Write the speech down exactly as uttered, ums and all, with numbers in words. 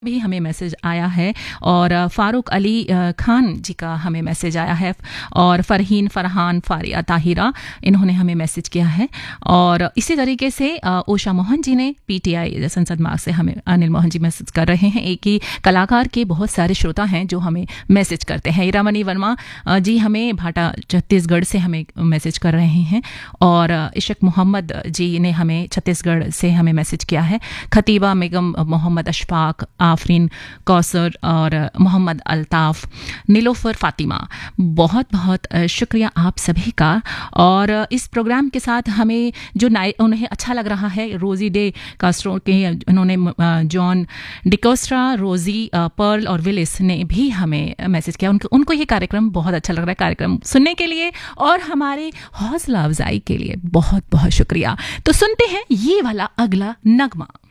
भी हमें मैसेज आया है और फ़ारूक अली खान जी का हमें मैसेज आया है और फ़रहीन फ़रहान फ़ारिया ताहिरा इन्होंने हमें मैसेज किया है। और इसी तरीके से उषा मोहन जी ने पीटीआई संसद मार्ग से हमें अनिल मोहन जी मैसेज कर रहे हैं। एक ही कलाकार के बहुत सारे श्रोता हैं जो हमें मैसेज करते हैं। ईरामणि वर्मा जी हमें भाटा छत्तीसगढ़ से हमें मैसेज कर रहे हैं और इशक मोहम्मद जी ने हमें छत्तीसगढ़ से हमें मैसेज किया है। खतीबा बेगम, मोहम्मद अशफाक, आफरीन कौसर और मोहम्मद अल्ताफ़, नीलोफर फातिमा, बहुत बहुत शुक्रिया आप सभी का। और इस प्रोग्राम के साथ हमें जो उन्हें अच्छा लग रहा है, रोज़ी डे कास्ट्रो के उन्होंने जॉन डिकोस्ट्रा, रोज़ी, पर्ल और विलिस ने भी हमें मैसेज किया। उनको उनको ये कार्यक्रम बहुत अच्छा लग रहा है। कार्यक्रम सुनने के लिए और हमारे हौसला अफजाई के लिए बहुत बहुत शुक्रिया। तो सुनते हैं ये वाला अगला नगमा।